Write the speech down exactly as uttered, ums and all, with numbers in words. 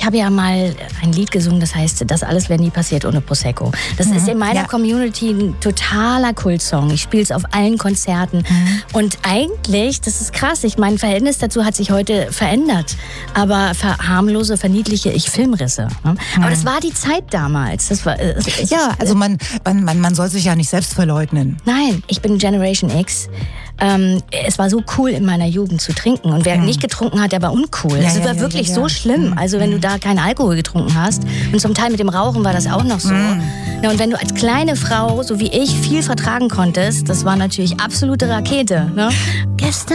habe ja mal ein Lied gesungen, das heißt, das alles wäre nie passiert ohne Prosecco. Das Mhm. ist in meiner Ja. Community ein totaler Kultsong. Ich spiele es auf allen Konzerten. Mhm. Und eigentlich, das ist krass, ich, mein Verhältnis dazu hat sich heute verändert. Aber verharmlose, verniedliche ich Filmrisse. Ne? Aber das war die Zeit damals. Das war, äh, ich, Ja, also man, man, man, man soll sich ja nicht selbst verleugnen. Nein, ich bin Generation X. Ähm, es war so cool in meiner Jugend zu trinken. Und wer Hm. nicht getrunken hat, der war uncool. Ja, Es ja, war ja, wirklich ja, so ja. schlimm. Hm. Also wenn du da keinen Alkohol getrunken hast. Und zum Teil mit dem Rauchen war das auch noch so. Hm. Na, und wenn du als kleine Frau, so wie ich, viel vertragen konntest, das war natürlich absolute Rakete. Ne? Gestern